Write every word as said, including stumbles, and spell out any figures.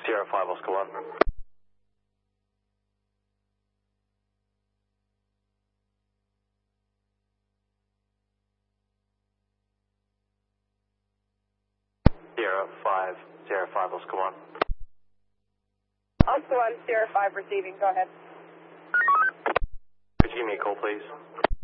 Sierra five, Oscar one. Sierra five, Sierra five, Oscar one. Oscar one, Sierra five receiving, go ahead. Could you give me a call, please?